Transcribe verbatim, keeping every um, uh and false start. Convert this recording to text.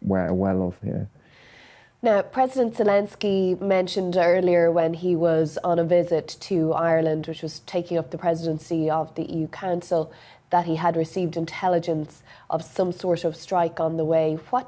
well, well of here. Now, President Zelensky mentioned earlier when he was on a visit to Ireland, which was taking up the presidency of the E U Council, that he had received intelligence of some sort of strike on the way. What